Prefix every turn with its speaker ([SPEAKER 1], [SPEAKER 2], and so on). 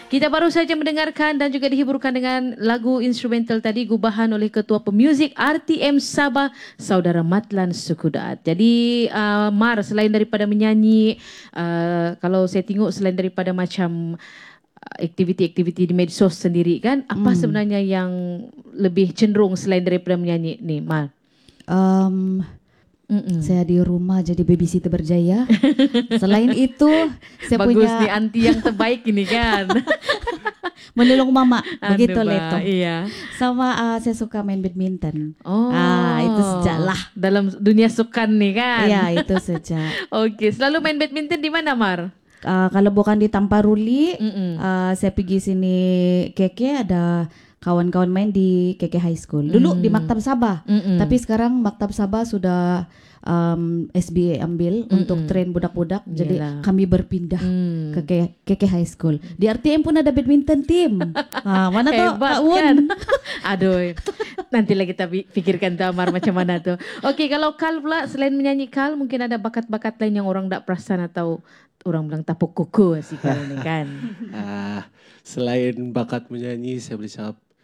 [SPEAKER 1] Kita baru saja mendengarkan dan juga dihiburkan dengan lagu instrumental tadi gubahan oleh Ketua Pemuzik RTM Sabah, Saudara Matlan Sukudat. Jadi Mar, selain daripada menyanyi, kalau saya tengok selain daripada macam aktiviti-aktiviti di medsos sendiri kan, apa sebenarnya yang lebih cenderung selain daripada menyanyi ni, Mar?
[SPEAKER 2] Saya di rumah jadi babysitter berjaya. Selain itu, saya
[SPEAKER 1] Bagus
[SPEAKER 2] punya
[SPEAKER 1] nih, anti yang terbaik ini kan.
[SPEAKER 2] menolong mama. Begitu
[SPEAKER 1] Aduh, Mbak,
[SPEAKER 2] Leto.
[SPEAKER 1] iya.
[SPEAKER 2] Sama saya suka main badminton.
[SPEAKER 1] Oh,
[SPEAKER 2] Itu sejak lah.
[SPEAKER 1] dalam dunia sukan nih kan.
[SPEAKER 2] Iya, itu sejak.
[SPEAKER 1] Oke, selalu main badminton di mana, Mar?
[SPEAKER 2] Kalau bukan di Tamparuli, saya pergi sini Keke, ada kawan-kawan main di Keke High School. Dulu di Maktab Sabah, tapi sekarang Maktab Sabah sudah SBA ambil untuk train budak-budak. Jadi kami berpindah ke Keke High School. Di RTM pun ada badminton team. Mana tuh Kak Wun?
[SPEAKER 1] Kan? Aduh, nanti lagi kita pikirkan tuh Amar macam mana tuh. Oke, kalau Kal pula, selain menyanyi Kal, mungkin ada bakat-bakat lain yang orang tak perasan atau orang bilang tapuk kuku sih Kal ini kan.
[SPEAKER 3] Selain bakat menyanyi, saya boleh cakap